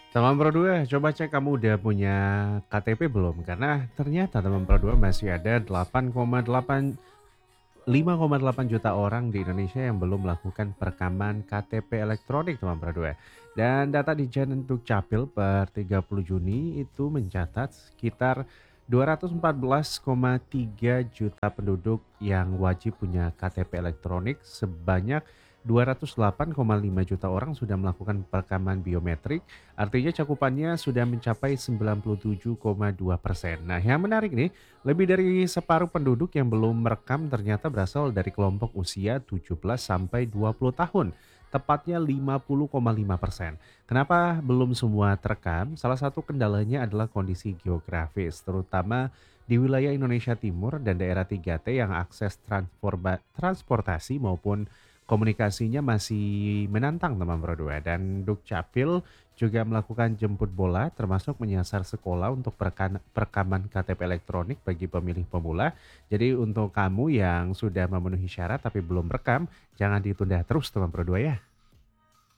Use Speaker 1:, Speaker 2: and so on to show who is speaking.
Speaker 1: Teman Pro 2, coba cek kamu udah punya KTP belum? Karena ternyata teman Pro 2 masih ada 5,8 juta orang di Indonesia yang belum melakukan perekaman KTP elektronik teman Pro 2. Dan data di Janen Dukcapil per 30 Juni itu mencatat sekitar 214,3 juta penduduk yang wajib punya KTP elektronik, sebanyak 208,5 juta orang sudah melakukan perekaman biometrik. Artinya cakupannya sudah mencapai 97,2%. Nah, yang menarik nih, lebih dari separuh penduduk yang belum merekam ternyata berasal dari kelompok usia 17 sampai 20 tahun, tepatnya 50,5%. Kenapa belum semua terekam? Salah satu kendalanya adalah kondisi geografis, terutama di wilayah Indonesia Timur dan daerah 3T yang akses transportasi maupun komunikasinya masih menantang teman Bro 2. Dan Dukcapil juga melakukan jemput bola termasuk menyasar sekolah untuk perekaman KTP elektronik bagi pemilih pemula. Jadi untuk kamu yang sudah memenuhi syarat tapi belum rekam, jangan ditunda terus teman Pro 2 ya.